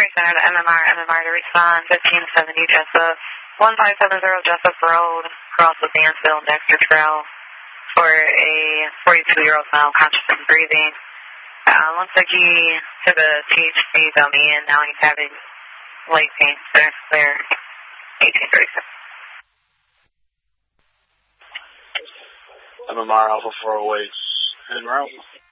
Center to MMR to respond, 1570 Jessup, 1570 Jessup Road, across the Mansfield Dexter Trail for a 42-year-old male conscious and breathing. Looks like he took a THC dummy and now he's having leg pain, sir. There, 1836. MMR Alpha 408 en route.